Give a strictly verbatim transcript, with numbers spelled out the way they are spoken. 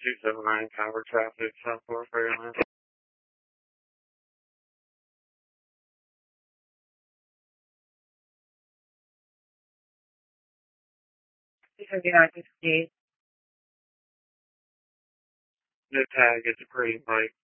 two seven nine Tower traffic, Southport Fairland. thirty-nine fifty-eight. The tag is a green light.